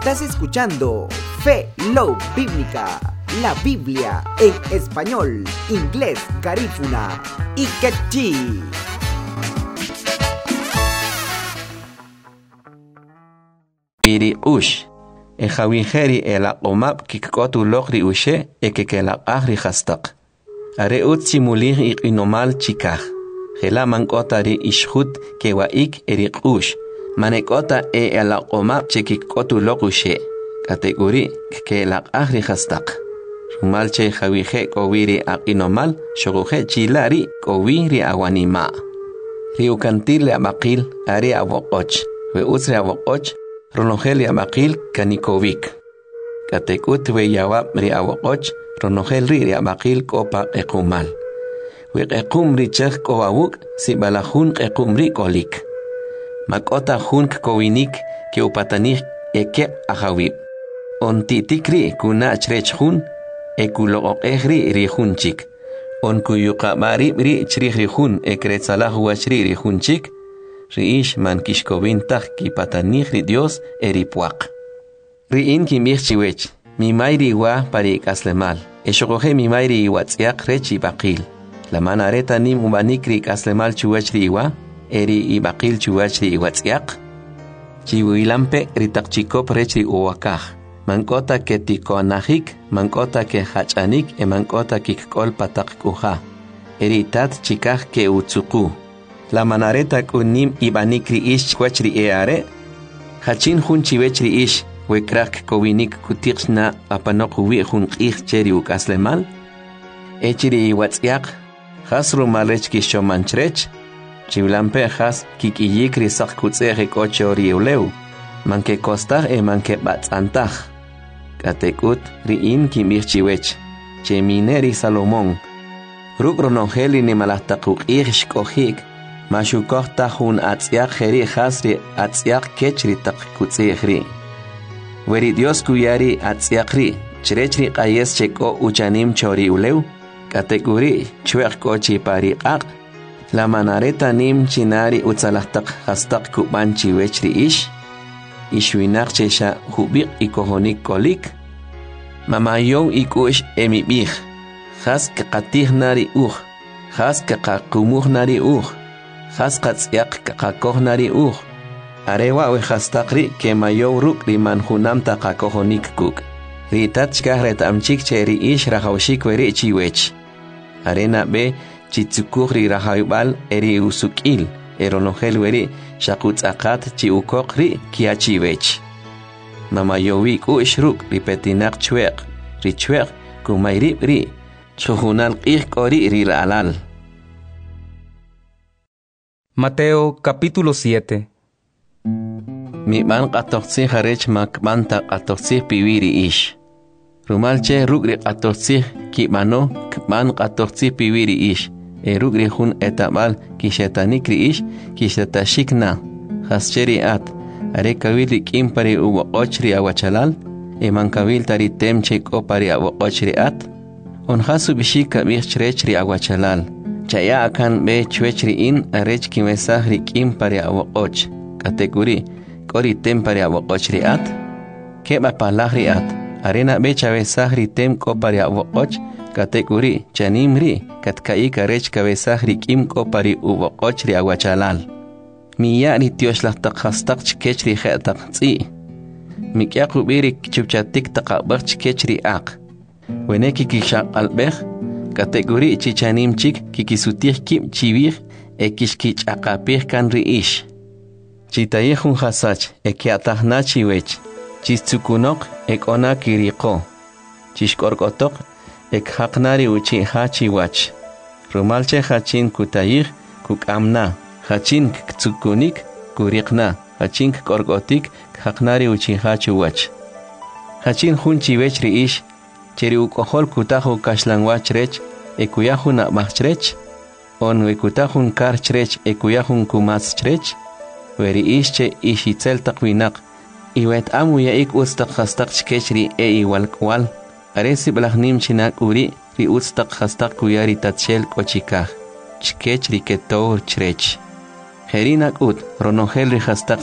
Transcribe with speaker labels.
Speaker 1: Estás escuchando Fe Love Bíblica, la Biblia en español, inglés, garífuna y quechí.
Speaker 2: Piri ush, Jawiheri el omap kikotu logri ushe que la agri hastak. Are utsi mulir inomal chikaj. Gela mankota ri ishhut kewaik erik ush. Manekota el omap chikikotu logushe. Kategori que la agri hastak. Rumalche jawihe kowiri inomal shoguhe chilari kowiri awanima. Riukantil amakil are awokoch. We utsre awokoch. Ronogel amakil kanikovic. Katekut we yawab ri awokoch. Ronogel ri amakil kopa ekumal. We ekum ri chech kowawuk si balahun ekum ri kolik. Makota hunk kowinik ke upatanik eke ahawib. On titikri kuna chrechhun ekulo ehri ri hunchik. On kuyukabari ri chrihrihun ekretsalahu wachri ri hunchik. Riish man kishkovintach ki patanich ri Dios eripuak. Riin ki mirchiwech, mi mayri wa pari kaslemal. Eshokoje mi mayri wa tsiak rechi bakil. La manareta nim umanikri kaslemal chuwech ri wa, eri i bakil chuwech ri wa tsiak. Chiwilampe ritak chikop rechi uwakaj. Mankota ke tikoanahik, mankota ke hachanik, mankota kikol patak kuha. Eri tat chikaj ke utsuku. La manareta kunim ibanikri ish kwachri eare. Hachin hun chiwechri ish wekrak kowinik kutixna apanok wi hun ich cheri ukaslemal. Echiri iwatsiak. Hasru malech kishomanchrech. Chiwlampe has kikiyikri sak kutsere kochori uleu. Manke kostar manke batzantach. Katekut riin kimirchiwech. Chemineri Salomón. Rukronongeli ni malahtakuk ish kohik. Mashukoj tahun atziak jeri hasri atziak kechri tak kutzehri. Weri Dios kuyari atziakri, chrechri qayes cheko uchanim chori uleu, kategori chuek kochi pari ak, la manareta nim chinari utzalahtak hastak kubanchi wechri ishwinak chesha hubik ikohonik kolik, mamayon ikush emibich, has kakatih nari has kakakumuh nari Haskats yak kakohnari Arewa we hastakri ke mayo ruk riman hunam ta kakohonik kuk. Ritat chkahret amchik cheri ish rahawshik weri chiwech. Arena be chitsukuri rahayubal eri usukil. Eronogel weri shakuts akat chi ukokri kia chiwech. Mamayowik ushruk ripetinak chwek. Richwek kumayrib ri. Chuhunal ik ori riralal.
Speaker 3: Mateo capítulo 7.
Speaker 2: Mi man qatortsih harech makmanta qatortsih piwiri ish. Rumalche rugri qatortsih kibano kman qatortsih piwiri ish. Rugri hun etamal kishetanikri ish kishetashikna. Hascheri at. Are kawili kimpari uwa ochri awachalal. Man kawil tari temche kopari awa ochri at. On hasu bishika mirchrechri awachalal. Chaya akan be chwechri in arech kimesahri kim pare awokoch. Kategori kori tem pare awokoch riat. Keba palahri at. Arena be chavesahri tem ko pare awokoch. Kategori chanimri katkaik arech kabesahri kim ko pare uwokoch ri awachalal. Miya ni tioshlastak hastak chkechri khetak tsi. Mikya kubiri chupchatik takabak chkechri ak. Weneki kishak albech. Kategori chichanim chik kikisutih kim chivir ekishkich akapih kan riish. Chitayehun hasach ekiatahna chiwech. Chistsukunok ekona kiriko. Chishkorkotok ekhaknari uchi hachiwach. Rumalche hachin kutayih kukamna. Hachin ktsukunik kurikna. Hachin korkotik khaknari uchi hachiwach. Hachin hun chiwech riish. Cheri ukohol kutahu kashlangwach rech, ekuyahun akmachrech, on wekutahun karchrech ekuyahun kumaschrech, weri ische ishitzel takwinak, iwet amu yaik ustak hastak chkechri iwalkwal, aresi blahnim chinak uri ri ustak hastak kuyari tatchel kochikaj, chkechri ketor chrech. Herinak ut ronogel ri hastak